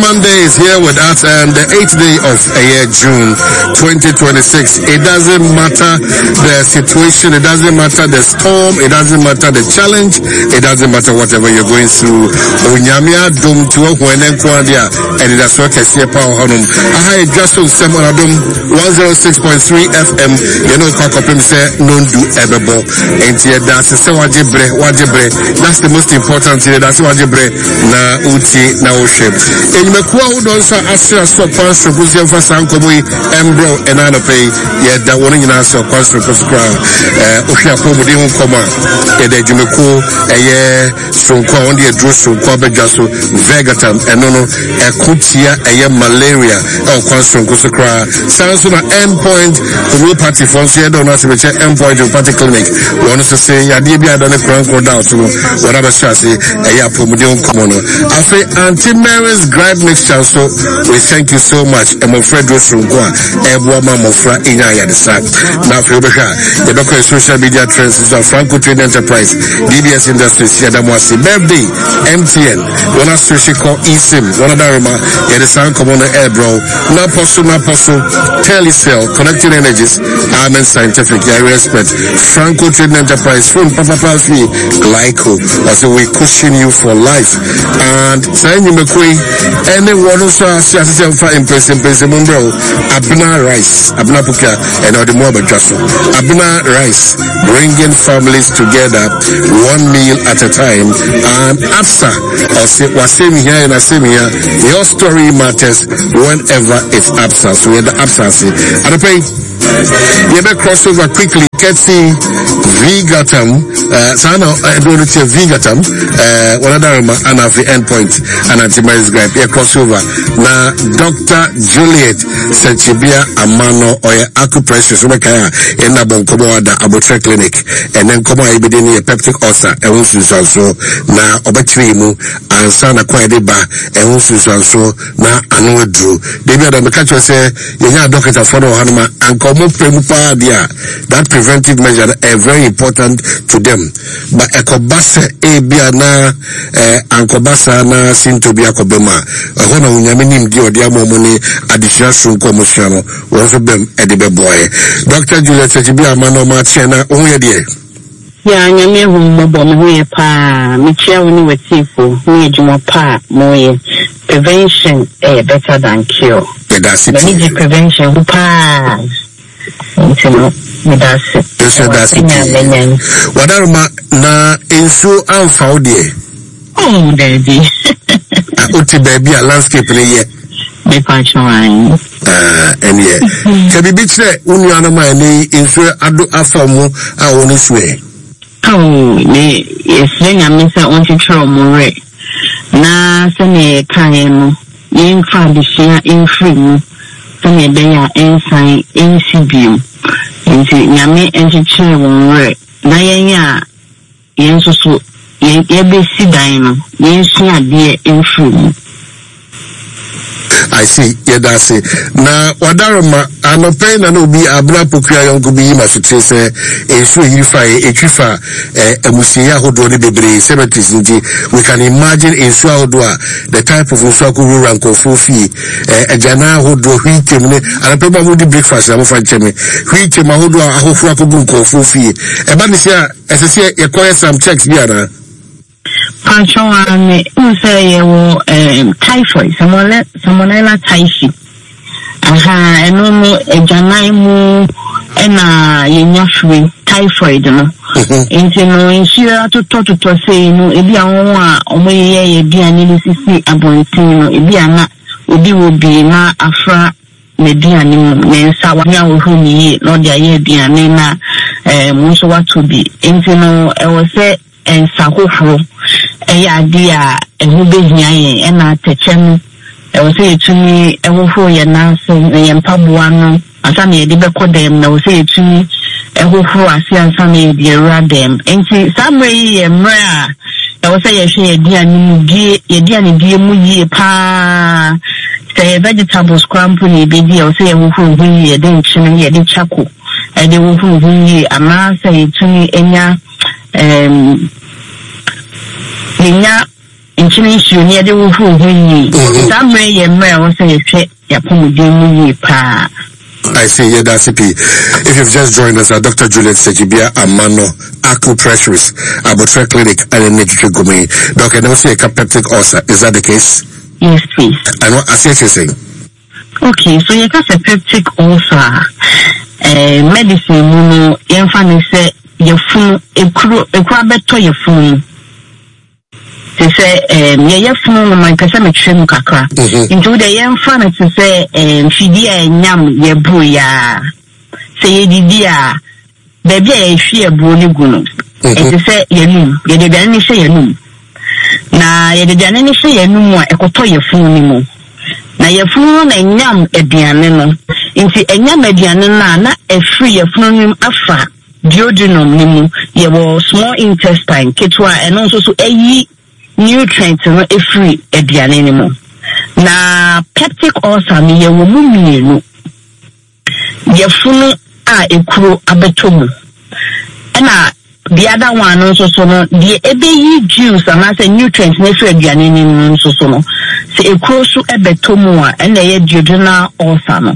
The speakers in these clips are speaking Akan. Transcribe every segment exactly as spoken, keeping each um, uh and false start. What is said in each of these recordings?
Monday is here with us, and the eighth day of a year, June twenty twenty-six. It doesn't matter the situation, it doesn't matter the storm, it doesn't matter the challenge, it doesn't matter whatever you're going through. Onyamia dum to wenen kwadia, and it is what I see power honum. I just on some adum one oh six point three F M. You know, Kakopim say non do everbo, and here that's the wajibre, wajibre. That's the most important thing. That's wajibre na uti na oshep. And mekuwa udonsa asira so kwanso kuzi mfasa ankomui embro enano pay ye da woni nyina so kwanso kuskra eh ohia ko mudi nkoma e da dwumeko eye sonko onde edro sonko abedwaso vegatam eno no ekotia eye malaria e kwanso kuskra sanso na endpoint homeopathy fonso ye do na se beche endpoint homeopathy clinic wonu so say ya de bia da ne kranko down so wona be shase eye apomudi nkoma no afi anti Mary's gripe mixture. So we thank you so much. And my friend Rosungwa, Ebwama Mofra Inya Yadisa. Now for the doctor social media trends is a Franco Trade Enterprise, D B S Industries, Yadamwasi, birthday, M T N, one associate called eSIM, one of the Roma, Yadisan Commoner Airbro, Naposo, Naposo, Telecell, Connecting Energies, Armen Scientific, I respect, Franco Trade Enterprise, from Papa Palfi, Glyco, as we cushion you for life. And saying you anyone who says for impressive bro, Abna Rice, Abna Puka, and all the more about Abna Rice, bringing families together one meal at a time. And APSA, or say, was same here and I same here, your story matters whenever it's APSA. So we're the APSA. And I pay, you better cross over quickly. Ketsi Vigatam, uh, Sana, I don't know if Vigatam, uh, one other and of the endpoint, and anti-Mary's gripe, a crossover. Now, Doctor Juliet Sechibia Amano, or acupressure, so Makaya, in Nabon Komoada, Abotre Clinic, and then Komo Ibidini, a peptic ulcer, and Unsus also, now Obatrimu, and Sana Quadiba, and Unsus also, now Anu Drew. They made a catcher say, you have a doctor for Hanma, and Komo Premupa, that prevents measure are very important to them. But ekobasa ebia na eh ankobasa na sintobia kobema. Ehona unyamini mdi odi amomoni additional sunko moshano. Wonso bem edibe boy. Doctor Juliet Sechibia Amano ma chena onye die. Ya nyame hu mbo me hu pa michia woni wetifo hu ejuma pa moye prevention eh better than cure. Yeah, that's it. Many prevention hu pa intino That's it. That's it. What are my na insu unfounded? Oh, baby. Uti baby a landscape in a year. Be patching. Ah, and yet. Can be beach there. Unyana my name insu adu afamu a honest way. Oh, me, yes, then I miss a wanted to more. Na, send a kind in front of the in free. Send a bear inside in Sibiu. Nti nyame enchiche wonre na yenya yenso so ye be sidan no yenso ade enfuru. I see, yeah, that's it. Now, Wadaroma, I'm not paying an obi abra pokria yon kubi ma sutre se ensu hirifa e etwifa e musia hodo ne bebre cemeteries nti we can imagine ensu hodo the type of ensu akuru ranko fofi e jana hodo hwitem ne anapeba mo di breakfast na mo fa ncheme hwitem hodo ahofu akobu nko fofi e ba ne sia esese ye koye some checks bi ana Panchone, you say you typhoid, someone someone else typhoid. Aha, and no more a janaimu and a yanyashri typhoid. Into no insure to talk to say, no, if you are only a be an illicit abontino, if you are not, would you be not afra median mensa, one hour whom ye, not the year be a nena, most what to be. Into no, I was say. And Sahoho, a idea, and who be here, and I teach him. I will say to me, I will for your Nansen, and Pabuano, and some ye did them, I will say to me, I will for us, and some ye dear radem, and see some way, and rare. I will say, I say, dear, dear, dear, dear, muye pa. Say vegetable scrumpy, baby, I will say, I will for we, a dent, chimney, a did chaco, and they will for we, a mass, say to me, and um, Ninya nchini nsuo ne de wo hu hu yi samre ye mra wo se yehwe yapomuden mu yi pa. I see, yeah, that's it. If you've just joined us, uh, Doctor Juliet Sejibia Amano, Acupressures, Abutre Clinic, and Nedjike Gumi. Doctor, I also a peptic ulcer. Is that the case? Yes, please. And what I see what you're saying? Okay, so you got a peptic ulcer. Uh, medicine, you know, your family say your food, a crew, a crab better your food. They say, um, yeah, your phone, my cousin, trim kakra. Into the young fan to say, um, she dear yam, ye booya. Say, dear, baby, she a bully gunum. And to say, ye loom, ye did any say ye loom. Now, ye did any say ye no more, a coto your phone anymore. Now, your phone and yam a piano. Into a yam a piano, not a free a phone afra. Duodenum, nimu, ye were small intestine, kitwa, and also so a ye. Nutrients no e free aduane ni mu na peptic ulcer ni ye wo mu mienu ye funu a ekuro abetomu na the other one no so so no the ebe yi juice and say nutrients na free aduane ni mu so so no se ekuro so ebetomu a na ye duodenal ulcer no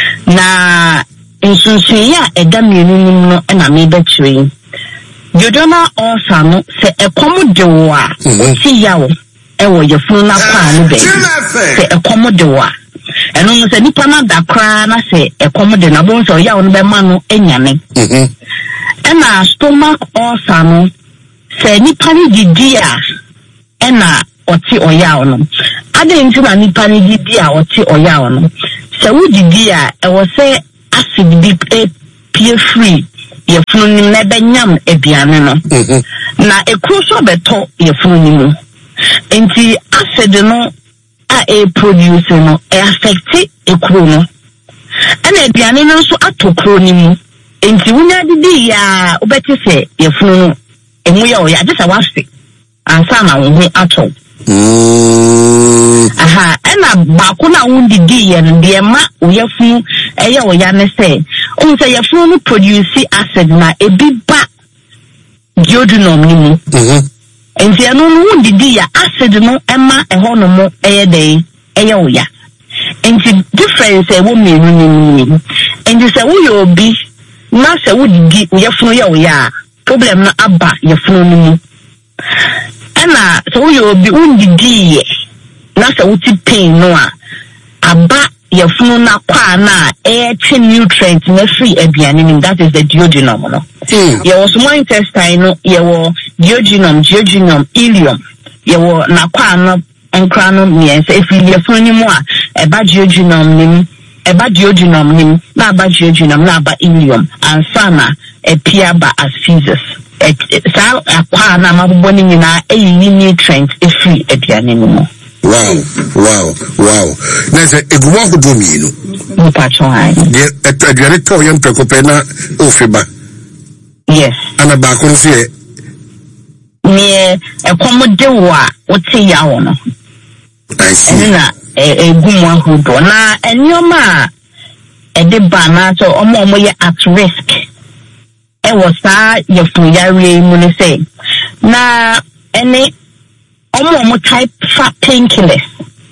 na insunsun ya eda mienu no na me betwe Duodenal ulcer no se ekomo de wo a ti yawo e wo ye fun na kwa no be se ekomo de wo a eno no se nipa na da kra na se ekomo de na bon so yawo no be ma no enyane mhm e na stomach ulcer no se nipa ni didi a e na oti oyawo no ade nti na nipa ni didi a oti oyawo no se wo didi a e wo se acid deep e pie free ye funu na benyam aduane no na ekuru so beto ye funu mu enti acid no a e produce no e affect ekuru no ana aduane no so atokro ni mu enti wunya didi ya obeti se ye funu no emu ya o ya just awase ansa na wo ato aha ana ba ko na wo didi ye no de ma wo ye funu e ye o ya ne se on say your phone produce acid na ebiba duodenum ni mu mhm enti anu no didi ya acid no ema eho no mo eye dey eye oya enti difference e wo menu ni ni enti say wo yo obi na say wo didi your phone ya oya problem na aba your phone ni mu ana say wo yo obi wo didi ye na say wo ti pain no a aba your phone na kwa na air nutrients na free aduane ni that is the duodenum no mm. Your small intestine no your duodenum duodenum ileum your na kwa no enkra no means if your phone ni mo a eba duodenum nim eba duodenum nim na aba duodenum na aba ileum and sana e pia ba as feces sa akwa na mabobo ni na e nutrients e free aduane ni mo. Wow, wow, wow. There's a Eguma Hudumino. The Adriato Yam Precopena Ofiba. Yes. And a bacon say near a commodewa, what's a yawn. I see. A Guma Hudona, and your ma a debana so almost at risk. It was that your Fuyari Munise. Now, any Omo mo type fat painkillers.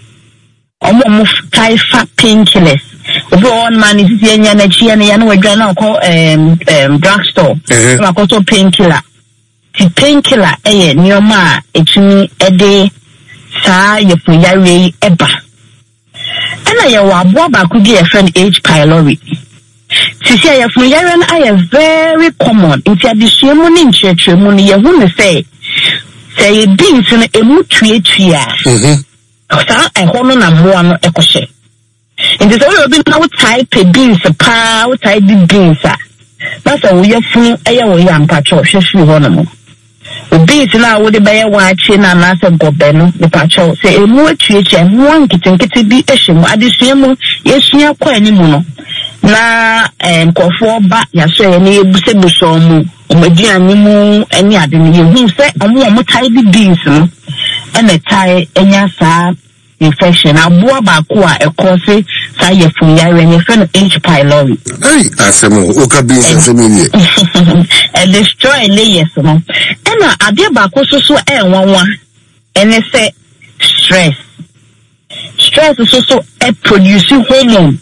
Omo mo type fat painkillers. Obi on man is here na chi na ya no wadwa na call um um drugstore. Na call so painkiller. Ti painkiller eh nioma etumi ede saa ye fuyare eba. Ana ye wa abo ba ku di e friend H pylori. Ti say ye fuyare na ay very common. Nti adisua mu ni nchechwe mu ni ye hu ne say say beans in a mutria tria. Mhm. Sa I hono na moa no ekoshe. In this all be now type beans pa, type beans a. That's a we funu eya we am patcho hwehwe hono mo. Beans na wo de be wa chi na na se gobe no the patcho say emu atria tria mo nkitenkete bi ehye mo adesua mu yesua kwa ani mu no. Na nkofo ba ya so ye ne ebusebuso mu. Omaduane mu ani ade ne yehu se omo omo tai bi beans no ene tai enya saa infection aboa ba ko a ekose saa ye fun ya re friend H pylori. Hey, asemo oka beans asemo ni e destroy layers no ena ade ba ko so so e nwanwa and they say stress. Stress is also a producing hormone.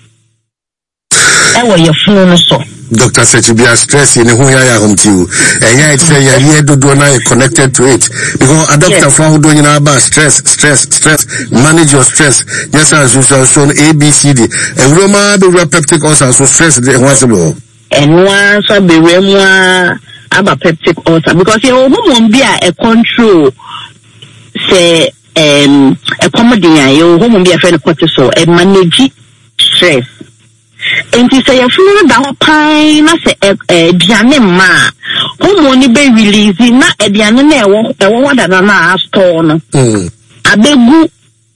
That way your phone so. Doctor Sechibia stress in who ya home to you. And yeah, it's a year do do now connected to it. Because a doctor yes. found doing about stress, stress, stress, manage your stress. Yes, as you saw shown A B C D. And Roma be peptic ulcer so stress the once more. And once I be remwa about peptic ulcer because your hormone be a control say um a comedy your hormone be a friend cortisol and manage stress. And to say a few down pine, I say a diane ma, hormone be releasing not a diane, a one that I stone. A big good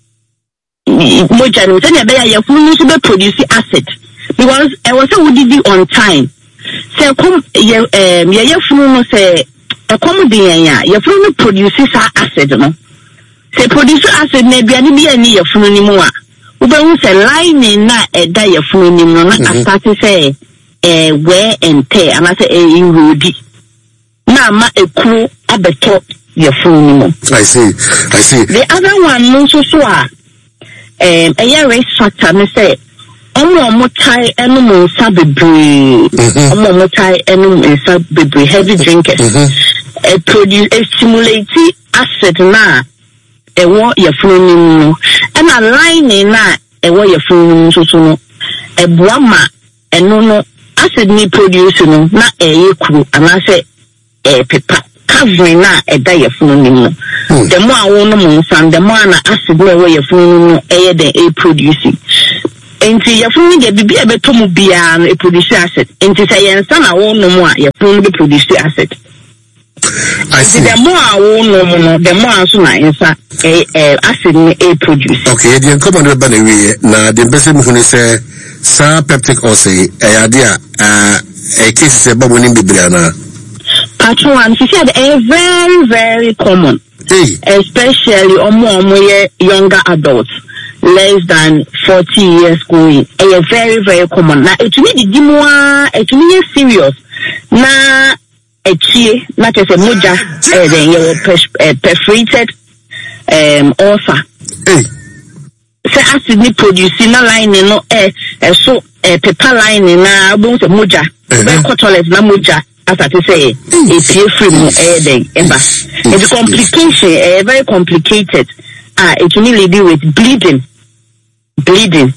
mojan, then a bear your phone to produce acid because I was so would on time. Say, come, um, your phone say a comedy, your phone produces acid. Say, produce acid, maybe any be any your phone anymore. Ube say lining na e da ye phone ni no na asate say eh wear and tear and I say eh rudi na ma eku abeto ye phone ni. I see, I see. The other one no so so a eh eh risk factor me say omo omo tai enu mo nsa bebre omo omo tai enu mo nsa bebre heavy drinkers eh produce eh stimulate acid na ewo ye phone no and a line na ewo ye phone so so no ebua ma eno no acid ni produce no na eye kuru ana say e pepa covering na e da ye phone no the more awo no mo san the more na acid na ewo ye phone no eye den e producing enti ye phone de bibia beto mu bia no e produce acid enti say ye nsa na wo no mo a ye phone be produce acid. I see. The more I want, the more I say, eh, acid a produce. Okay, the uncommon urban area. Now, the person who say, sa peptic ulcer, a idea, uh, a case is a bubble in Bibliana. Patron, she said, a very, very common, hey. Especially on more younger adults, less than forty years going. A very, very common. Now, it me the more, it me serious. Now, Echie, not as a muja, uh, then you were perforated um, ulcer. Hey. Say acid ni producing a line in no eh, so a paper line in a bones of muja, very cottolet na muja, as I say, a peer free no air day, emba. It's a complication, uh, very complicated. Ah, it will really deal with bleeding. Bleeding.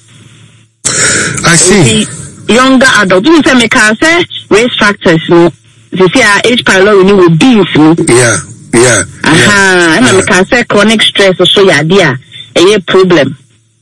I see. Younger adults, you say, make us say, risk factors, no. You see, our H. pylori ni will be yeah, yeah. Aha, and I can say chronic stress or so ya dear, a problem.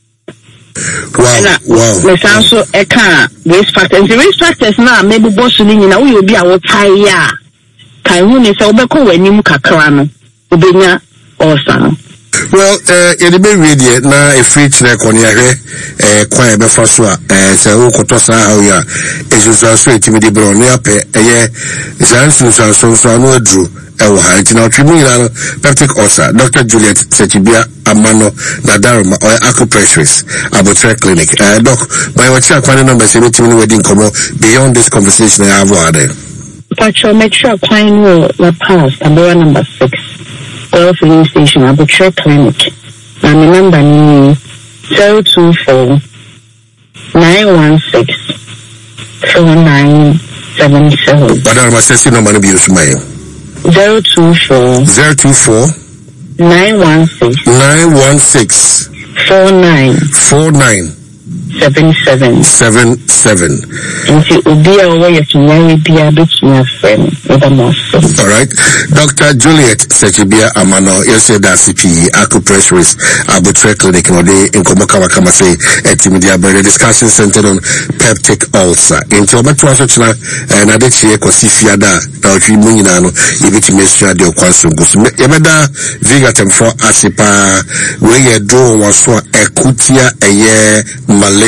Wow, wow. Me also a car risk factors. The risk factors now maybe boss you know we will be our tire. Can you say obeko when you kakrano? Ubenya also. Well, uh, in the very na a free check on your hair, uh, quiet before so, uh, so Kotosa, how ya is also a timid brown, a year, is answers are so so no drew, a white in our tribunal, peptic ulcer, Doctor Juliet Sechibia Amano, Nadarma, or acupressurist, Abotre Clinic. Uh, Doc, by what your quite number seventeen wedding come beyond this conversation I have had. Pacho Metro Quine will la pass, Abora number six. Oil filling station, Abotre Clinic. And the number is zero two four nine one six four nine seven seven. But I'm assessing no money use my zero two four zero two four nine one six nine one six four nine four nine seven seven seven seven. Nti obi a wo ye tunwari bia betuma friend odamoso. All right, Doctor Juliet Sechibia Amano, you said that C P acupressurist Abotre Clinic no dey in Komokawa kama say etimedia the discussion centered on peptic ulcer. Into obeto aso china na de chie kosi fiada na otwi mu nyina no yebetime sua de okwansungu. Yebeda vigatem for asipa we ye do waso ekutia eye male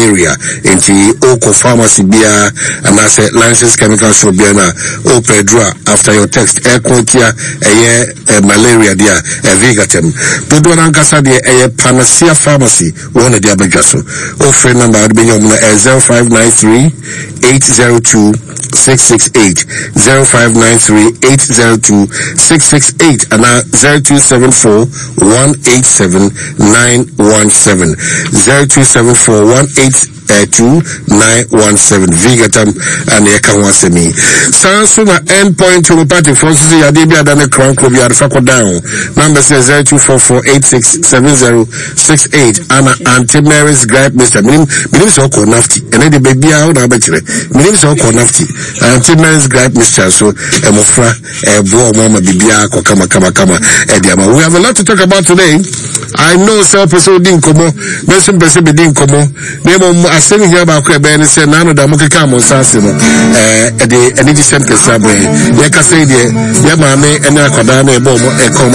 malaria into Oko Pharmacy Bia and I said Lances Chemical Shop Biana O Pedra after your text air quotia a year malaria dia a Vigatem. Dodo Nankasa dia a Panacea Pharmacy one of the Abajaso. O friend number would be zero five nine three eight zero two six six eight zero five nine three eight zero two six six eight and now zero two seven four one eight seven nine one seven zero two seven four one eight two nine one seven Vigatam and Yakanwasemi. Sansuna endpoint to party forces Yadibia than a crown club yard Fako down. Number says zero two four four eight six seven zero six eight Anna Auntie Mary's Gripe Mister Minim Minim Soko Nafti and then the baby out of Bachelor Minim Soko Nafti Auntie Mary's Gripe Mister So Emofra Ebo Mama Bibia Kama Kama Kama Ediama. We have a lot to talk about today. I know self episode didn't come on, Messin Bessie didn't come on. I sitting here about Quebec and said, Nano da Mokam on Sassimo, eh, the energy center subway. Yaka say, Yamame and Akadane, Bomo,